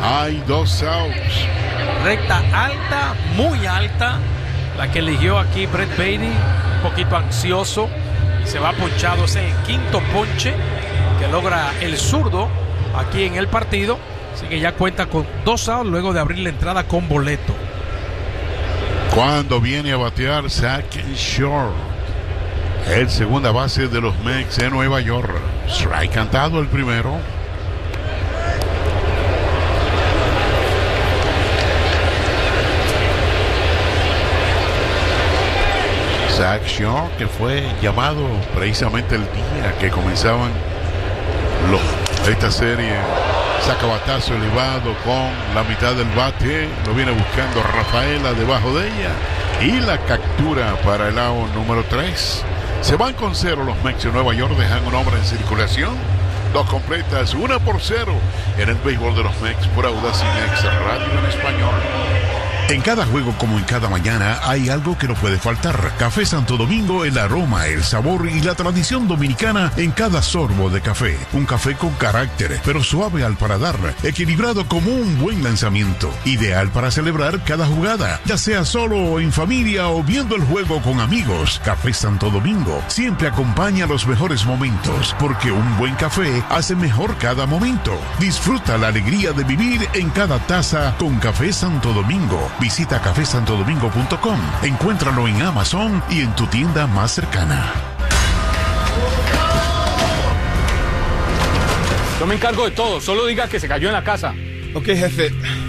Hay 2 outs. Recta alta, muy alta, la que eligió aquí Brett Baty, un poquito ansioso, y se va ponchado ese quinto ponche que logra el zurdo aquí en el partido. Así que ya cuenta con 2 outs luego de abrir la entrada con boleto. Cuando viene a batear Zach Short, el segunda base de los Mets de Nueva York. Strike cantado el primero. Zach Short, que fue llamado precisamente el día que comenzaban esta serie. Saca batazo elevado con la mitad del bate. Lo viene buscando Rafaela debajo de ella. Y la captura para el out número 3. Se van con 0 los Mets de Nueva York. Dejan un hombre en circulación. 2 completas, 1-0 en el béisbol de los Mets por Audacy Mex Radio en español. En cada juego como en cada mañana hay algo que no puede faltar. Café Santo Domingo, el aroma, el sabor y la tradición dominicana en cada sorbo de café. Un café con carácter, pero suave al paladar, equilibrado como un buen lanzamiento. Ideal para celebrar cada jugada, ya sea solo o en familia o viendo el juego con amigos. Café Santo Domingo siempre acompaña los mejores momentos, porque un buen café hace mejor cada momento. Disfruta la alegría de vivir en cada taza con Café Santo Domingo. Visita cafesantodomingo.com. Encuéntralo en Amazon y en tu tienda más cercana. Yo me encargo de todo. Solo diga que se cayó en la casa. Ok, jefe.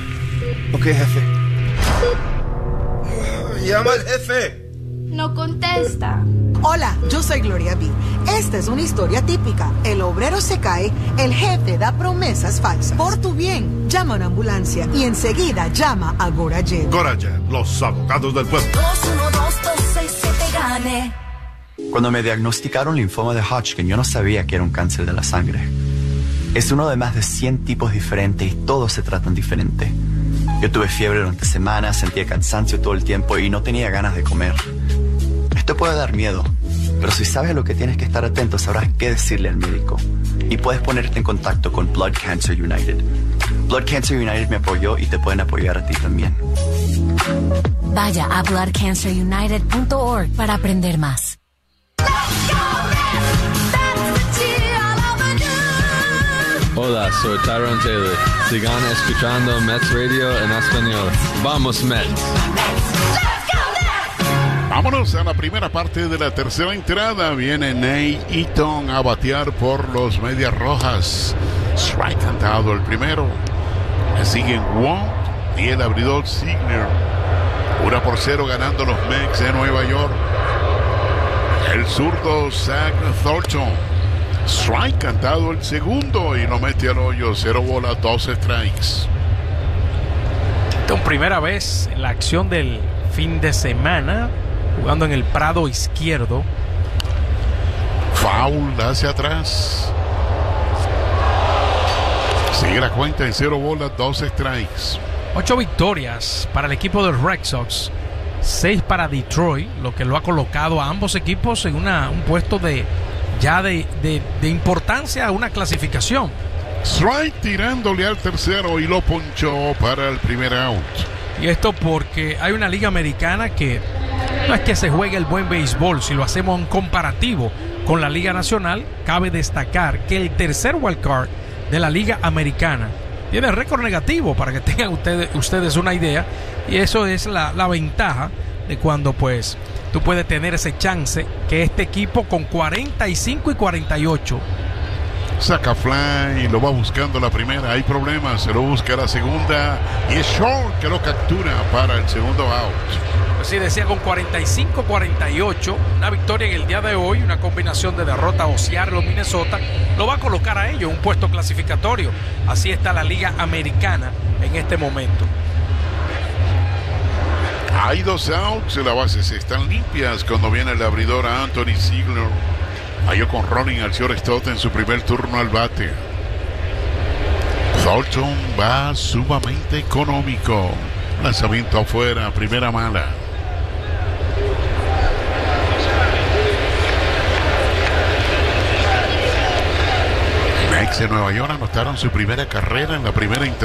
Llama al jefe. No contesta. Hola, yo soy Gloria B. Esta es una historia típica. El obrero se cae, el jefe da promesas falsas. Por tu bien, llama a una ambulancia y enseguida llama a Gorajet. Gorajet, los abogados del pueblo. 212-267-GANE. Cuando me diagnosticaron linfoma de Hodgkin, yo no sabía que era un cáncer de la sangre. Es uno de más de 100 tipos diferentes y todos se tratan diferente. Yo tuve fiebre durante semanas, sentía cansancio todo el tiempo y no tenía ganas de comer. Esto puede dar miedo, pero si sabes a lo que tienes que estar atento, sabrás qué decirle al médico. Y puedes ponerte en contacto con Blood Cancer United. Blood Cancer United me apoyó y te pueden apoyar a ti también. Vaya a bloodcancerunited.org para aprender más. Hola, soy Tyrone Taylor. Sigan escuchando Mets Radio en español. ¡Vamos, Mets! Vámonos a la primera parte de la tercera entrada. Viene Nate Eaton a batear por los Medias Rojas. Strike cantado el primero. Le siguen Wong y el abridor Signer. 1-0 ganando los Mets de Nueva York. El zurdo Zach Thornton. Strike cantado el segundo y lo mete al hoyo. 0 bolas, 2 strikes. Esta es primera vez en la acción del fin de semana, jugando en el Prado izquierdo. Foul hacia atrás. Sigue la cuenta en 0 bolas, 2 strikes. 8 victorias para el equipo de los Red Sox, 6 para Detroit, lo que lo ha colocado a ambos equipos en un puesto de importancia, una clasificación. Strike tirándole al tercero y lo ponchó para el primer out. Y esto porque hay una liga americana que no es que se juegue el buen béisbol. Si lo hacemos en comparativo con la liga nacional, cabe destacar que el tercer wildcard de la liga americana tiene récord negativo, para que tengan ustedes una idea. Y eso es la ventaja de cuando pues tú puedes tener ese chance, que este equipo con 45 y 48 saca fly, lo va buscando la primera, hay problemas, se lo busca la segunda y es Short que lo captura para el segundo out. Pues sí, decía con 45-48, una victoria en el día de hoy, una combinación de derrota o Seattle o Minnesota, lo va a colocar a ellos en un puesto clasificatorio. Así está la liga americana en este momento. Hay 2 outs, las bases están limpias cuando viene el abridor a Anthony Ziegler. Falló con rolling al shortstop en su primer turno al bate. Thornton va sumamente económico. Lanzamiento afuera, primera mala. Mets de Nueva York anotaron su primera carrera en la primera